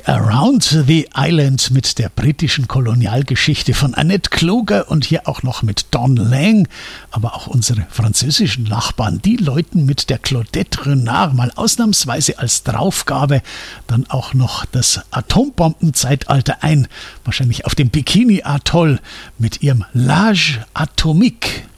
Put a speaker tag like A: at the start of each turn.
A: Around the Island mit der britischen Kolonialgeschichte von Annette Kluger und hier auch noch mit Don Lang, aber auch unsere französischen Nachbarn, die läuten mit der Claudette Renard mal ausnahmsweise als Draufgabe dann auch noch das Atombombenzeitalter ein, wahrscheinlich auf dem Bikini-Atoll mit ihrem L'Âge Atomique.